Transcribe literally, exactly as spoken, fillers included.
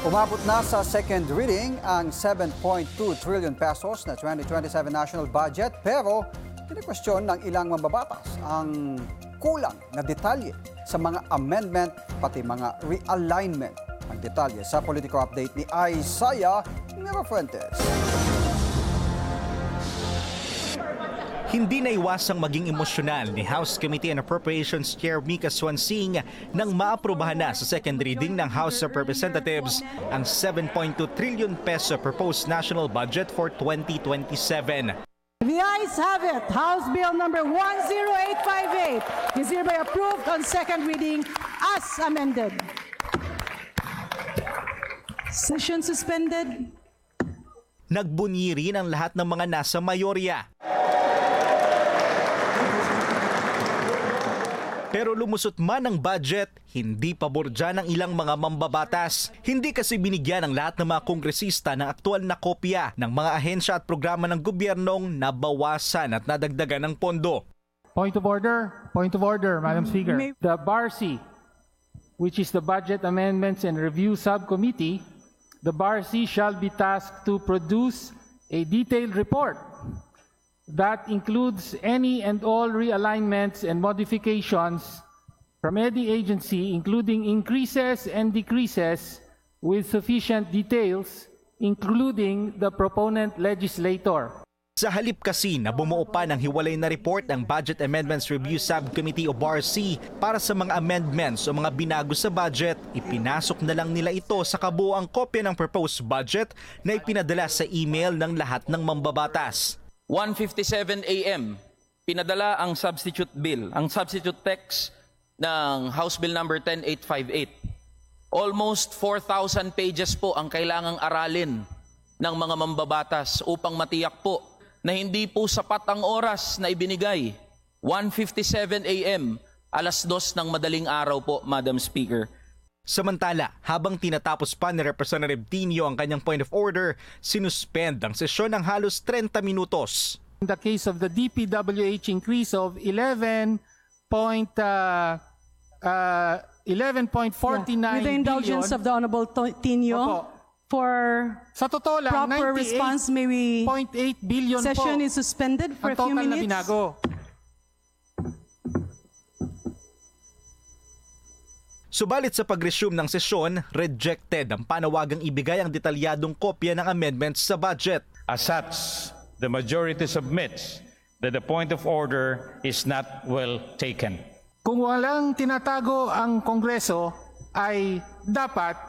Umabot na sa second reading ang seven point two trillion pesos na twenty twenty-seven national budget pero kinikwestiyon ng ilang mambabatas ang kulang na detalye sa mga amendment pati mga realignment. Ang detalye sa Politico Update ni Isaiah Mirafuentes. Hindi naiwasang maging emosyonal ni House Committee on Appropriations Chair Mika Swansing nang maaprubahan na sa second reading ng House of Representatives ang seven point two trillion peso proposed national budget for twenty twenty-seven. The ayes have it. House Bill number one zero eight five eight is hereby approved on second reading as amended. Session suspended. Nagbunyi rin ang lahat ng mga nasa mayorya. Pero lumusot man ang budget, hindi pabor dyan ang ilang mga mambabatas. Hindi kasi binigyan ng lahat ng mga kongresista ng aktual na kopya ng mga ahensya at programa ng gobyernong nabawasan at nadagdagan ng pondo. Point of order, point of order, Madam Speaker. The B A R C, which is the Budget Amendments and Review Subcommittee, the B A R C shall be tasked to produce a detailed report that includes any and all realignments and modifications from any agency, including increases and decreases with sufficient details, including the proponent legislator. Sa halip kasi na bumuo pa ng hiwalay na report ang Budget Amendments Review Subcommittee o B A R C para sa mga amendments o mga binago sa budget, ipinasok na lang nila ito sa kabuuang kopya ng proposed budget na ipinadala sa email ng lahat ng mambabatas. one fifty-seven a m pinadala ang substitute bill, ang substitute text ng House Bill number ten eight five eight. Almost four thousand pages po ang kailangang aralin ng mga mambabatas upang matiyak po na hindi po sapat ang oras na ibinigay. one fifty-seven a m alas dos ng madaling araw po, Madam Speaker. Samantala, habang tinatapos pa ni Representative Tinio ang kanyang point of order, sinuspend ang sesyon ng halos thirty minutos. In the case of the D P W H increase of eleven point four nine With the indulgence billion, of the Honorable To- Tinio, Opo. for sa totoo lang, proper response, may we ninety-eight point eight billion session po is suspended for ang a few total na minutes. binago. Subalit sa pag-resume ng sesyon, rejected ang panawagang ibigay ang detalyadong kopya ng amendments sa budget. As such, the majority submits that the point of order is not well taken. Kung walang tinatago ang Kongreso, ay dapat